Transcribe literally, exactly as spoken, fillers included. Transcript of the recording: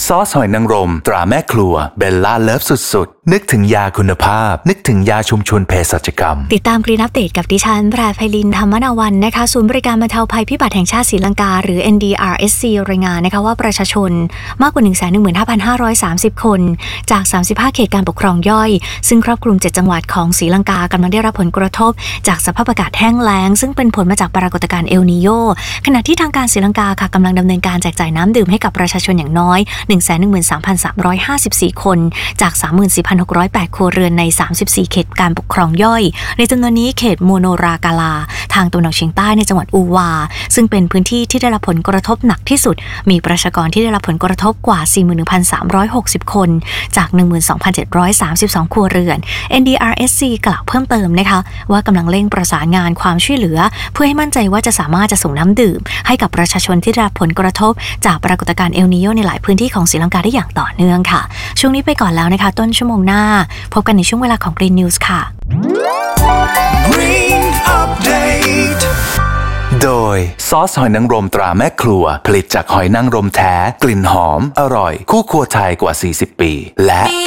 ซอสหอยนางรมตราแม่ครัวเบลล่าเลิฟสุดๆนึกถึงยาคุณภาพนึกถึงยาชุมชนเภสัชกรรมติดตามกรีนอัปเดตกับดิฉันแพรไพลินธรรมนาวันนะคะศูนย์บริการบรรเทาภัยพิบัติแห่งชาติศรีลังกาหรือ เอ็น ดี อาร์ เอส ซี รายงานนะคะว่าประชาชนมากกว่า หนึ่งแสนหนึ่งหมื่นห้าพันห้าร้อยสามสิบ คนจากสามสิบห้าเขตการปกครองย่อยซึ่งครอบคลุมเจ็ดจังหวัดของศรีลังกากำลังได้รับผลกระทบจากสภาพอากาศแห้งแล้งซึ่งเป็นผลมาจากปรากฏการณ์เอลนีโญขณะที่ทางการศรีลังกาค่ะกำลังดำเนินการแจกจ่ายน้ำดื่มให้กับประชาชนอย่างน้อย หนึ่งแสนหนึ่งหมื่นสามพันสามร้อยห้าสิบสี่ คนจาก สามหมื่นสี่พันหกร้อยแปด ครัวเรือนในสามสิบสี่เขตการปกครองย่อยในจำนวนนี้เขตโมโนรากาลาทางตะวันออกเฉียงใต้ในจังหวัดอูวาซึ่งเป็นพื้นที่ที่ได้รับผลกระทบหนักที่สุดมีประชากรที่ได้รับผลกระทบกว่า สี่หมื่นหนึ่งพันสามร้อยหกสิบ คนจาก หนึ่งหมื่นสองพันเจ็ดร้อยสามสิบสอง ครัวเรือน เอ็น ดี อาร์ เอส ซี กล่าวเพิ่มเติมนะคะว่ากำลังเร่งประสานงานความช่วยเหลือเพื่อให้มั่นใจว่าจะสามารถจะส่งน้ำดื่มให้กับประชาชนที่ได้รับผลกระทบจากปรากฏการณ์เอลนีโญในหลายพื้นที่ของศรีลังกาได้อย่างต่อเนื่องค่ะช่วงนี้ไปก่อนแล้วนะคะต้นชั่วโมงหน้าพบกันในช่วงเวลาของ Green News ค่ะ Green Update โดยซอสหอยนางรมตราแม่ครัวผลิตจากหอยนางรมแท้กลิ่นหอมอร่อยคู่ครัวไทยกว่าสี่สิบปีและ